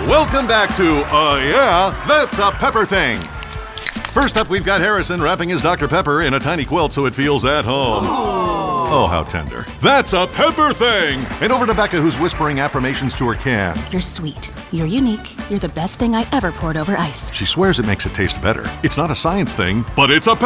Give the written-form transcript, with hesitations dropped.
Welcome back to Yeah, That's a Pepper Thing. First up, we've got Harrison wrapping his Dr. Pepper in a tiny quilt so it feels at home. Oh, how tender. That's a Pepper Thing! And over to Becca, who's whispering affirmations to her can. You're sweet. You're unique. You're the best thing I ever poured over ice. She swears it makes it taste better. It's not a science thing, but it's a